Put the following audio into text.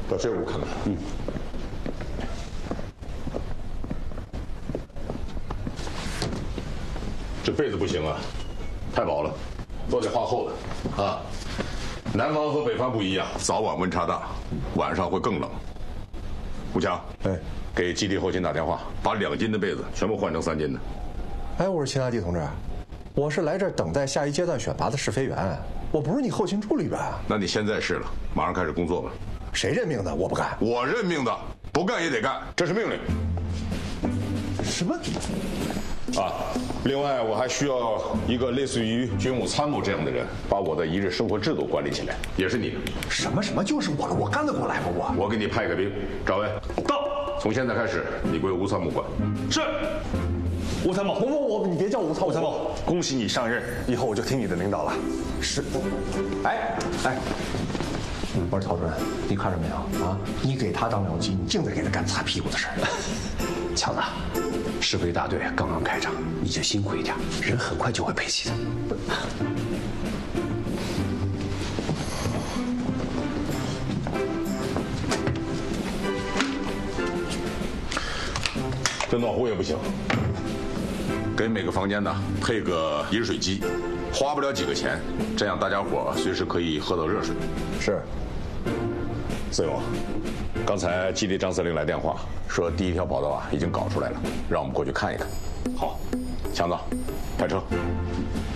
到这屋看看。这被子不行啊，太薄了，都得画厚的啊。南方和北方不一样，早晚温差大，晚上会更冷。吴强， 哎， 给基地后勤打电话，把2斤的被子全部换成3斤的。 哎，我是秦大地同志，我是来这儿等待下一阶段选拔的试飞员，我不是你后勤助理员啊。 那你现在是了，马上开始工作吧。 谁任命的？我不干。 我任命的，不干也得干，这是命令。 什么？ 啊，另外我还需要一个类似于军务参谋这样的人，把我的一日生活制度管理起来，也是你的。 什么就是我了，我干得过来吗？ 我给你派个兵，赵薇到。从现在开始，你归吴参谋管。 是。吴参谋， 你别叫吴参谋。 恭喜你上任，以后我就听你的领导了。 是。哎。不是曹主任，你看着没有啊？你给他当僚机，你净在给他干擦屁股的事儿。 强子，试飞大队刚刚开张，你就辛苦一点，人很快就会配齐的。 这暖壶也不行，给每个房间呢配个饮水机，花不了几个钱，这样大家伙随时可以喝到热水。 是。 孙勇，刚才基地张司令来电话，说第1条跑道啊已经搞出来了，让我们过去看一看。好，强子，开车。